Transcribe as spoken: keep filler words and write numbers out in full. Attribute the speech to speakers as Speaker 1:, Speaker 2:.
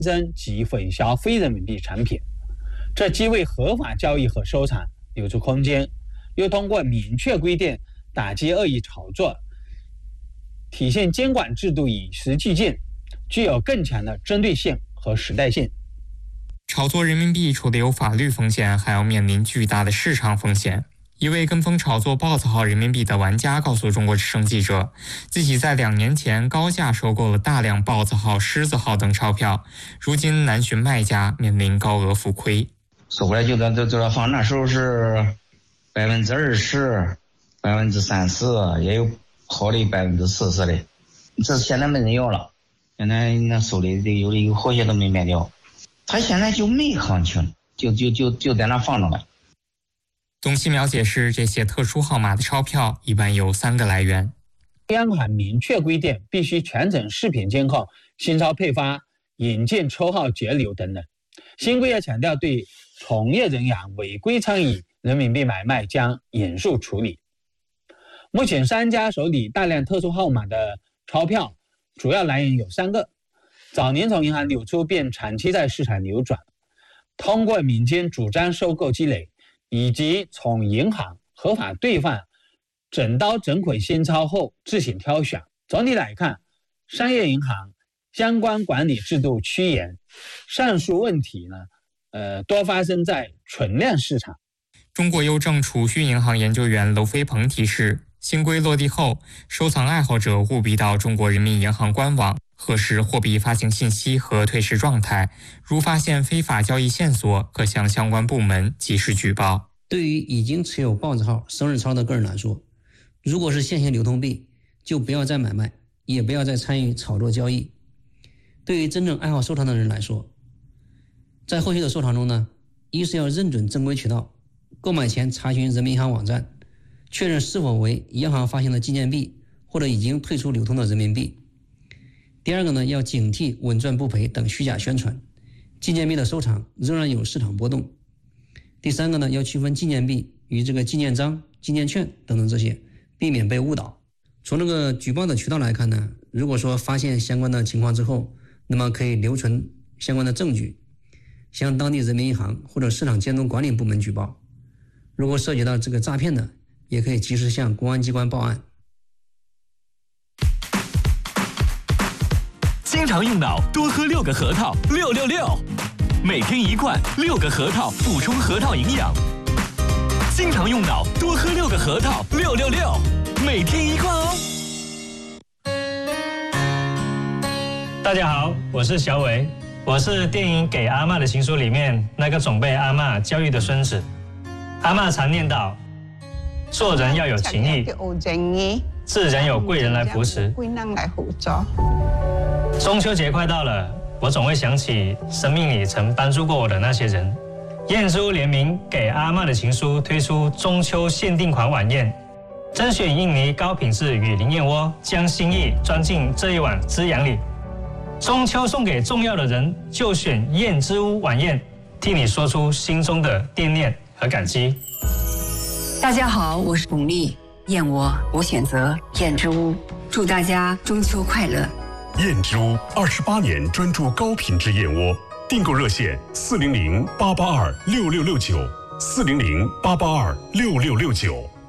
Speaker 1: 真及混淆非人民币产品，这既为合法交易和收藏留出空间，又通过明确规定打击恶意炒作，体现监管制度与时俱进，具有更强的针对性和时代性。
Speaker 2: 炒作人民币除了有法律风险，还要面临巨大的市场风险。一位跟风炒作豹子号人民币的玩家告诉中国之声记者，自己在两年前高价收购了大量豹子号、狮子号等钞票，如今难寻卖家，面临高额浮亏。
Speaker 3: 收回来就在就在放，那时候是百分之二十、百分之三十，也有好的百分之四十的，这现在没人要了。现在那手里的有的有好些都没卖掉。他现在就没行情，就就就就在那放着了。
Speaker 2: 董希苗解释，这些特殊号码的钞票一般有三个来源。
Speaker 1: 央行明确规定必须全程视频监控新钞配发、引进抽号截留等等。新规也强调，对从业人员违规参与人民币买卖将严肃处理。目前商家手里大量特殊号码的钞票主要来源有三个：早年从银行流出并长期在市场流转，通过民间主张收购积累，以及从银行合法兑换整刀整捆新钞后自行挑选。总体来看，商业银行相关管理制度趋严，上述问题呢，呃，多发生在存量市场。
Speaker 2: 中国邮政储蓄银行研究员娄飞鹏提示，新规落地后，收藏爱好者务必到中国人民银行官网核实货币发行信息和退市状态，如发现非法交易线索，可向相关部门及时举报。
Speaker 4: 对于已经持有豹子号、生日钞的个人来说，如果是现行流通币，就不要再买卖，也不要再参与炒作交易。对于真正爱好收藏的人来说，在后续的收藏中呢，一是要认准正规渠道，购买前查询人民银行网站，确认是否为央行发行的纪念币或者已经退出流通的人民币。第二个呢，要警惕稳赚不赔等虚假宣传，纪念币的收藏仍然有市场波动。第三个呢，要区分纪念币与这个纪念章、纪念券等等这些，避免被误导。从这个举报的渠道来看呢，如果说发现相关的情况之后，那么可以留存相关的证据，向当地人民银行或者市场监督管理部门举报。如果涉及到这个诈骗的，也可以及时向公安机关报案。
Speaker 5: 经常用脑，多喝六个核桃，六六六，每天一罐，六个核桃，补充核桃营养。经常用脑，多喝六个核桃，六六六，每天一罐哦。
Speaker 6: 大家好，我是小伟，我是电影《给阿嬷的情书》里面那个总被阿嬷教育的孙子。阿嬷常念叨，做人要有情义，自然有贵人来扶持。中秋节快到了，我总会想起生命里曾帮助过我的那些人。燕之屋联名给阿嬷的情书推出中秋限定款晚宴，甄选印尼高品质雨林燕窝，将心意装进这一碗滋养里。中秋送给重要的人，就选燕之屋晚宴，替你说出心中的惦念和感激。
Speaker 7: 大家好，我是巩俐，燕窝我选择燕之屋，祝大家中秋快乐。
Speaker 8: 燕之屋二十八年专注高品质燕窝，订购热线四零零八八二六六六九，四零零八八二六六六九。